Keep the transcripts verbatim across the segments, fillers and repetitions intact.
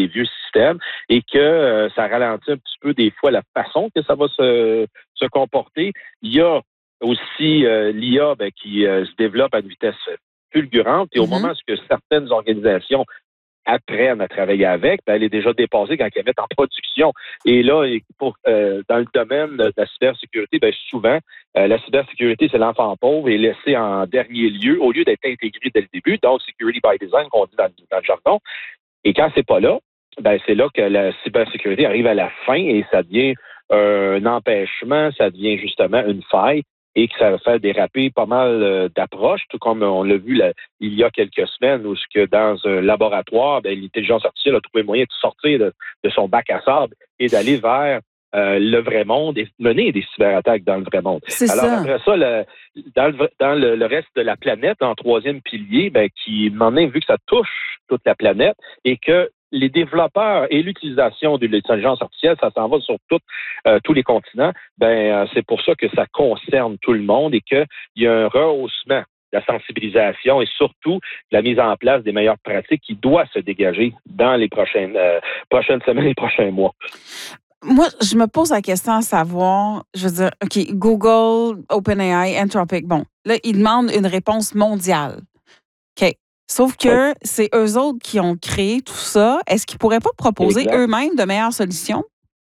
des vieux systèmes et que euh, ça ralentit un petit peu des fois la façon que ça va se, se comporter. Il y a aussi euh, l'I A ben, qui euh, se développe à une vitesse fulgurante et au mm-hmm. moment où certaines organisations apprennent à travailler avec, ben, elle est déjà dépassée quand elle met en production. Et là, pour, euh, dans le domaine de la cybersécurité, ben, souvent, euh, la cybersécurité, c'est l'enfant pauvre et laissé en dernier lieu au lieu d'être intégré dès le début. Donc, security by design, qu'on dit dans, dans le jargon. Et quand c'est pas là, ben, c'est là que la cybersécurité arrive à la fin et ça devient euh, un empêchement, ça devient justement une faille. Et que ça va faire déraper pas mal euh, d'approches, tout comme on l'a vu là, il y a quelques semaines, où que dans un laboratoire, ben, l'intelligence artificielle a trouvé moyen de sortir de, de son bac à sable et d'aller vers euh, le vrai monde et mener des cyberattaques dans le vrai monde. C'est Alors ça. après ça, le, dans, le, dans le, le reste de la planète, en troisième pilier, ben, qui m'en est vu que ça touche toute la planète et que les développeurs et l'utilisation de l'intelligence artificielle, ça s'en va sur tout, euh, tous les continents, ben euh, c'est pour ça que ça concerne tout le monde et qu'il y a un rehaussement de la sensibilisation et surtout la mise en place des meilleures pratiques qui doit se dégager dans les prochaines, euh, prochaines semaines et prochains mois. Moi, je me pose la question à savoir, je veux dire, OK, Google, OpenAI, Anthropic, bon, là, ils demandent une réponse mondiale. OK. Sauf que oui. c'est eux autres qui ont créé tout ça. Est-ce qu'ils ne pourraient pas proposer exact. eux-mêmes de meilleures solutions?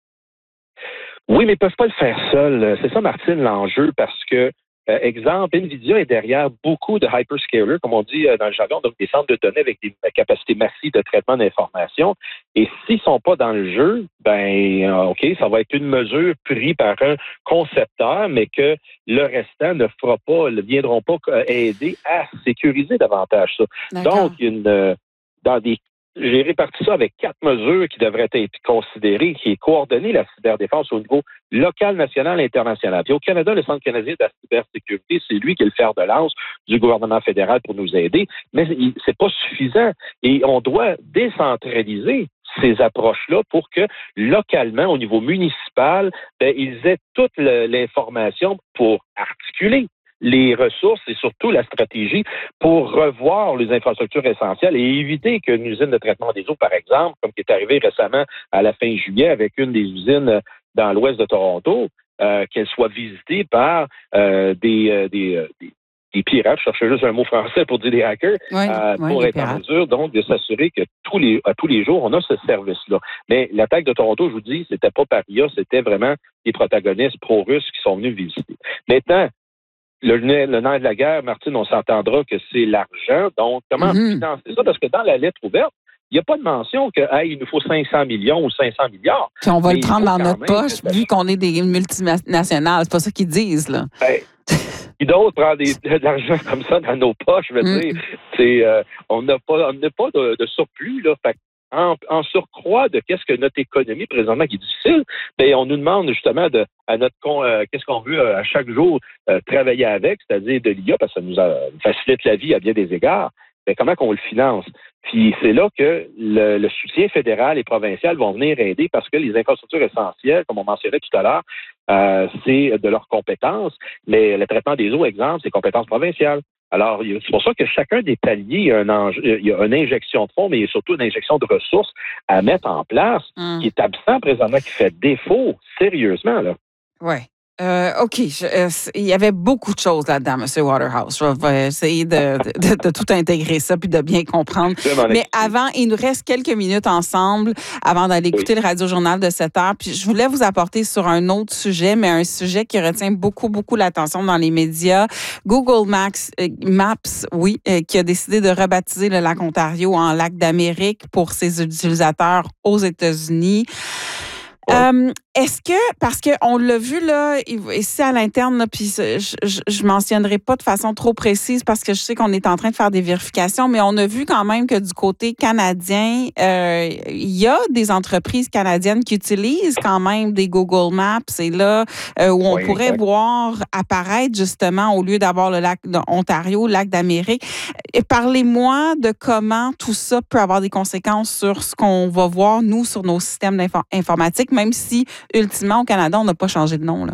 Oui, mais ils ne peuvent pas le faire seuls. C'est ça, Martine, l'enjeu, parce que, euh, exemple, NVIDIA est derrière beaucoup de hyperscalers, comme on dit euh, dans le jargon, donc des centres de données avec des capacités massives de traitement d'informations. Et s'ils ne sont pas dans le jeu, ben, euh, OK, ça va être une mesure prise par un concepteur, mais que le restant ne fera pas, ne viendront pas aider à sécuriser davantage ça. D'accord. Donc, une, euh, dans des J'ai réparti ça avec quatre mesures qui devraient être considérées, qui est coordonner la cyberdéfense au niveau local, national et international. Puis au Canada, le Centre canadien de la cybersécurité, c'est lui qui est le fer de lance du gouvernement fédéral pour nous aider, mais c'est pas suffisant. Et on doit décentraliser ces approches-là pour que, localement, au niveau municipal, ben, ils aient toute le, l'information pour articuler les ressources et surtout la stratégie pour revoir les infrastructures essentielles et éviter qu'une usine de traitement des eaux, par exemple, comme qui est arrivé récemment à la fin juillet avec une des usines dans l'ouest de Toronto, euh, qu'elle soit visitée par euh, des, euh, des, euh, des des pirates, je cherchais juste un mot français pour dire des hackers, oui, euh, oui, pour être pirates. En mesure donc de s'assurer que tous les à tous les jours, on a ce service-là. Mais l'attaque de Toronto, je vous dis, c'était pas par I A, c'était vraiment des protagonistes pro-russes qui sont venus visiter. Maintenant, le, le nerf de la guerre, Martine, on s'entendra que c'est l'argent. Donc, comment mm-hmm. financer ça? Parce que dans la lettre ouverte, il n'y a pas de mention que hey, il nous faut cinq cents millions ou cinq cents milliards. Puis on va Mais le prendre dans notre poche, vu qu'on est des multinationales. C'est pas ça qu'ils disent, là. Ben, qui d'autre prend des, de l'argent comme ça dans nos poches, je veux mm. dire, c'est, euh, on n'a pas, on n'a pas de, de surplus, là. Fait en, en surcroît de qu'est-ce que notre économie présentement qui est difficile, ben on nous demande justement de à notre con, euh, qu'est-ce qu'on veut euh, à chaque jour euh, travailler avec, c'est-à-dire de l'I A, parce que ça nous a, facilite la vie à bien des égards. Ben comment qu'on le finance? Puis c'est là que le, le soutien fédéral et provincial vont venir aider parce que les infrastructures essentielles, comme on mentionnait tout à l'heure, euh, c'est de leurs compétences, mais le traitement des eaux, exemple, c'est compétences provinciales. Alors, c'est pour ça que chacun des paliers, il y a, un enjeu, il y a une injection de fonds, mais il y a surtout une injection de ressources à mettre en place mmh. qui est absent présentement, qui fait défaut sérieusement, là. Oui. Euh, OK. Je, euh, il y avait beaucoup de choses là-dedans, M. Waterhouse. Je vais essayer de, de, de tout intégrer ça puis de bien comprendre. Mais avant, il nous reste quelques minutes ensemble avant d'aller écouter oui. le Radio-Journal de sept heures. Puis je voulais vous apporter sur un autre sujet, mais un sujet qui retient beaucoup, beaucoup l'attention dans les médias. Google Maps, euh, Maps oui, euh, qui a décidé de rebaptiser le lac Ontario en lac d'Amérique pour ses utilisateurs aux États-Unis. Ouais. Euh, est-ce que, parce qu'on l'a vu là, ici à l'interne, là, puis je ne mentionnerai pas de façon trop précise parce que je sais qu'on est en train de faire des vérifications, mais on a vu quand même que du côté canadien, euh, il y a des entreprises canadiennes qui utilisent quand même des Google Maps et là, euh, où on oui, pourrait exact. voir apparaître justement, au lieu d'avoir le lac d'Ontario, le lac d'Amérique. Parlez-moi de comment tout ça peut avoir des conséquences sur ce qu'on va voir, nous, sur nos systèmes d'informatique, même si, ultimement, au Canada, on n'a pas changé de nom, là.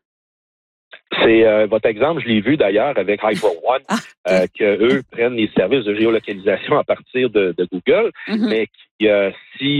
C'est euh, votre exemple, je l'ai vu d'ailleurs avec HydroOne, ah, okay. euh, qu'eux prennent les services de géolocalisation à partir de, de Google, mm-hmm. mais qui, euh, si